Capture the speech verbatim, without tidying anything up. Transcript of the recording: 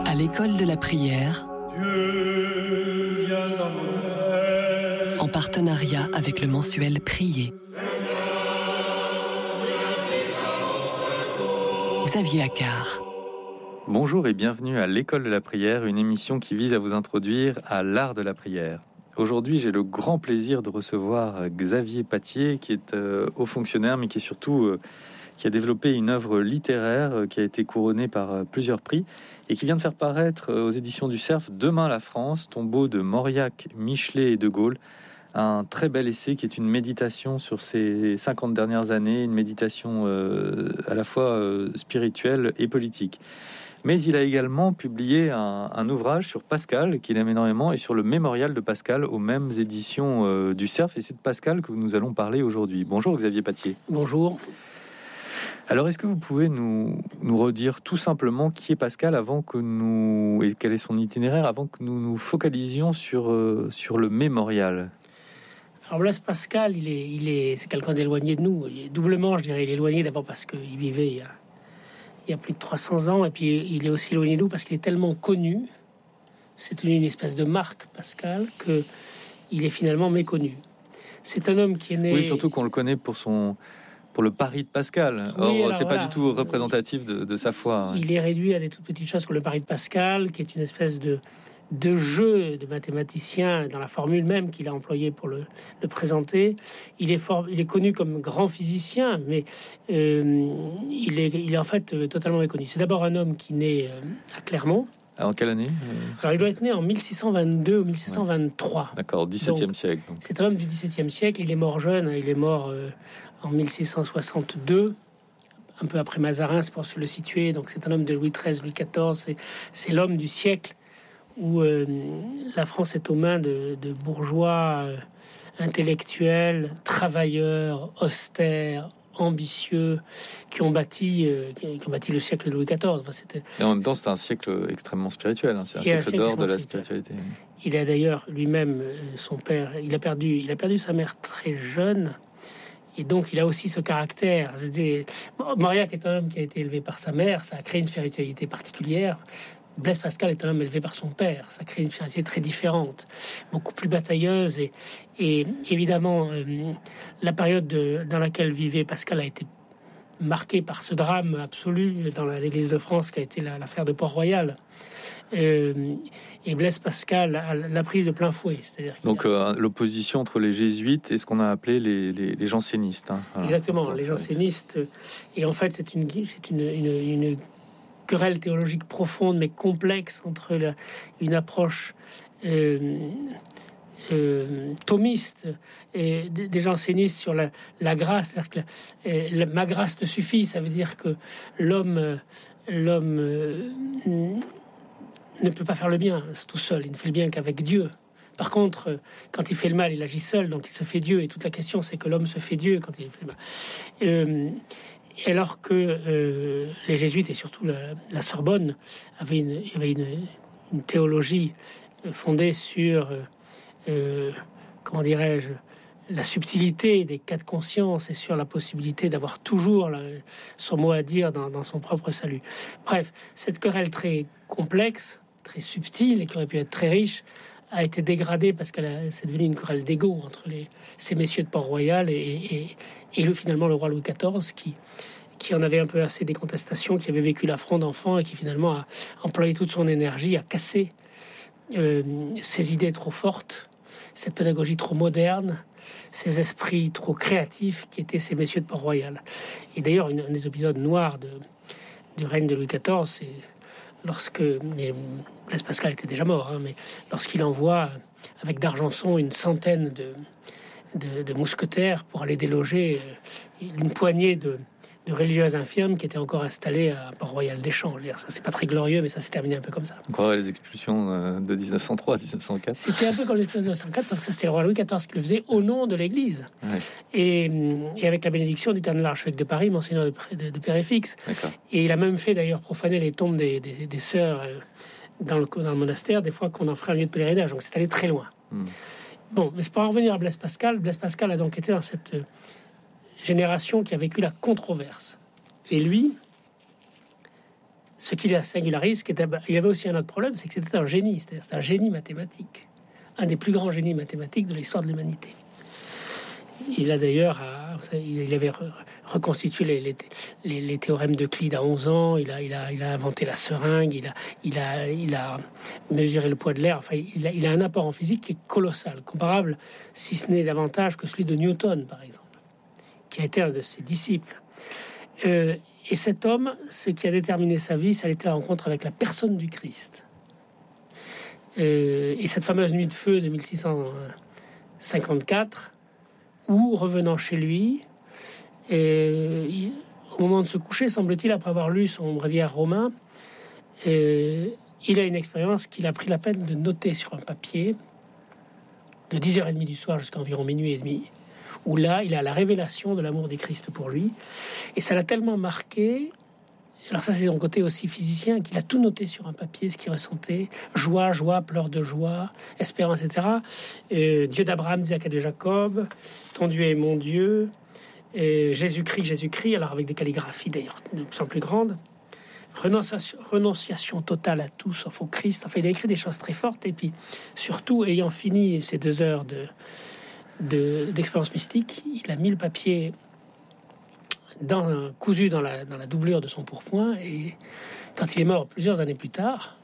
À l'école de la prière, Dieu, viens à mon aide. En partenariat avec le mensuel Prier. Xavier Accard. Bonjour et bienvenue à l'école de la prière, une émission qui vise à vous introduire à l'art de la prière. Aujourd'hui, j'ai le grand plaisir de recevoir Xavier Pattier, qui est euh, haut fonctionnaire, mais qui est surtout euh, qui a développé une œuvre littéraire euh, qui a été couronnée par euh, plusieurs prix et qui vient de faire paraître euh, aux éditions du Cerf Demain la France, tombeau de Mauriac, Michelet et de Gaulle. Un très bel essai qui est une méditation sur ces cinquante dernières années, une méditation euh, à la fois euh, spirituelle et politique. Mais il a également publié un, un ouvrage sur Pascal, qu'il aime énormément, et sur le mémorial de Pascal aux mêmes éditions euh, du Cerf. Et c'est de Pascal que nous allons parler aujourd'hui. Bonjour Xavier Pattier. Bonjour. Alors, est-ce que vous pouvez nous, nous redire tout simplement qui est Pascal avant que nous, et quel est son itinéraire, avant que nous nous focalisions sur, euh, sur le mémorial ? Alors Blaise Pascal, il est, il est, c'est quelqu'un d'éloigné de nous. Il est doublement, je dirais, il est éloigné d'abord parce qu'il vivait il y a il y a plus de trois cents ans, et puis il est aussi éloigné de nous parce qu'il est tellement connu, c'est une espèce de marque, Pascal, qu'il est finalement méconnu. C'est un homme qui est né... Oui, surtout qu'on le connaît pour, son, pour le pari de Pascal. Oui, Or, alors, c'est voilà. pas du tout représentatif de, de sa foi. Il est réduit à des toutes petites choses comme le pari de Pascal, qui est une espèce de, de jeu de mathématicien dans la formule même qu'il a employée pour le, le présenter. Il est, fort, il est connu comme grand physicien, mais euh, il, est, il est en fait euh, totalement méconnu. C'est d'abord un homme qui naît euh, à Clermont. En quelle année ? Alors, il doit être né en mille six cent vingt-deux ou mille six cent vingt-trois. Ouais. D'accord, dix-septième donc, siècle. Donc. C'est un homme du dix-septième siècle. Il est mort jeune. Il est mort euh, en mille six cent soixante-deux, un peu après Mazarin, c'est pour se le situer. Donc, c'est un homme de Louis treize, Louis quatorze. C'est, c'est l'homme du siècle où euh, la France est aux mains de, de bourgeois euh, intellectuels, travailleurs, austères, ambitieux, qui ont bâti, euh, qui ont bâti le siècle de Louis quatorze. Enfin, c'était... Et en même temps, c'est un siècle extrêmement spirituel. Hein. C'est un siècle, un siècle d'or de la spiritualité. Il a d'ailleurs lui-même, euh, son père, il a perdu, il a perdu sa mère très jeune. Et donc, il a aussi ce caractère. Je dis, Mauriac est un homme qui a été élevé par sa mère. Ça a créé une spiritualité particulière. Blaise Pascal est un homme élevé par son père. Ça crée une spiritualité très différente, beaucoup plus batailleuse. Et, et évidemment, euh, la période de, dans laquelle vivait Pascal a été marquée par ce drame absolu dans l'Église de France qui a été la, l'affaire de Port-Royal. Euh, et Blaise Pascal a, l'a prise de plein fouet. C'est-à-dire Donc a... euh, l'opposition entre les jésuites et ce qu'on a appelé les, les, les jansénistes. Hein. Voilà. Exactement, les jansénistes. Et en fait, c'est une... C'est une, une, une querelle théologique profonde mais complexe entre la, une approche euh, euh, thomiste et des jansénistes sur la, la grâce, c'est-à-dire que la, la, ma grâce te suffit, ça veut dire que l'homme, l'homme euh, ne peut pas faire le bien tout seul, il ne fait le bien qu'avec Dieu. Par contre, quand il fait le mal, il agit seul, donc il se fait Dieu, et toute la question c'est que l'homme se fait Dieu quand il fait le mal. Euh, Alors que euh, les jésuites et surtout la, la Sorbonne avaient une, avaient une, une théologie fondée sur, euh, euh, comment dirais-je, la subtilité des cas de conscience et sur la possibilité d'avoir toujours la, son mot à dire dans, dans son propre salut. Bref, cette querelle très complexe, très subtile et qui aurait pu être très riche, a été dégradée parce que c'est devenu une querelle d'ego entre les, ces messieurs de Port-Royal et, et, et le, finalement le roi Louis quatorze qui, qui en avait un peu assez des contestations, qui avait vécu la fronde d'enfant et qui finalement a employé toute son énergie à casser euh, ces idées trop fortes, cette pédagogie trop moderne, ces esprits trop créatifs qui étaient ces messieurs de Port-Royal. Et d'ailleurs, une, un des épisodes noirs de, du règne de Louis quatorze, c'est lorsque... Mais, Blaise Pascal était déjà mort, hein, mais lorsqu'il envoie avec d'Argenson une centaine de, de, de mousquetaires pour aller déloger une poignée de, de religieuses infirmes qui étaient encore installées à Port-Royal des Champs. Je veux dire, ça c'est pas très glorieux, mais ça s'est terminé un peu comme ça. On croirait les expulsions de dix-neuf cent trois à dix-neuf cent quatre. C'était un peu comme les expulsions de dix-neuf cent quatre, sauf que ça c'était le roi Louis quatorze qui le faisait au nom de l'Église. Ouais. Et, et avec la bénédiction du cardinal archevêque de Paris, monseigneur de, de, de Péréfixe. Et il a même fait d'ailleurs profaner les tombes des, des, des sœurs euh, Dans le, dans le monastère, des fois qu'on en ferait un lieu de pèlerinage, donc c'est allé très loin. Mmh. Bon, mais c'est pour en revenir à Blaise Pascal. Blaise Pascal a donc été dans cette génération qui a vécu la controverse. Et lui, ce qui la singularise, il y avait aussi un autre problème, c'est que c'était un génie, c'est-à-dire c'est un génie mathématique, un des plus grands génies mathématiques de l'histoire de l'humanité. Il a d'ailleurs, il avait reconstitué les, les, les, les théorèmes d'Euclide à onze ans. Il a, il a, il a inventé la seringue. Il a, il a, il a mesuré le poids de l'air. Enfin, il a, il a un apport en physique qui est colossal, comparable, si ce n'est davantage que celui de Newton, par exemple, qui a été un de ses disciples. Euh, et cet homme, ce qui a déterminé sa vie, ça a été la rencontre avec la personne du Christ. Euh, et cette fameuse nuit de feu de mille six cent cinquante-quatre. Où, revenant chez lui, et, il, au moment de se coucher, semble-t-il, après avoir lu son bréviaire romain, et, il a une expérience qu'il a pris la peine de noter sur un papier de dix heures trente du soir jusqu'à environ minuit et demi, où là, il a la révélation de l'amour du Christ pour lui. Et ça l'a tellement marqué, alors ça c'est son côté aussi physicien, qu'il a tout noté sur un papier, ce qu'il ressentait, joie, joie, pleurs de joie, espérance, et cetera. Euh, Dieu d'Abraham, d'Isaac et de Jacob, ton Dieu est mon Dieu, et Jésus-Christ, Jésus-Christ, alors avec des calligraphies d'ailleurs de plus en plus grandes, renonciation, renonciation totale à tout sauf au Christ. Enfin, il a écrit des choses très fortes, et puis surtout, ayant fini ces deux heures de, de, d'expérience mystique, il a mis le papier dans, cousu dans la, dans la doublure de son pourpoint, et quand il est mort plusieurs années plus tard,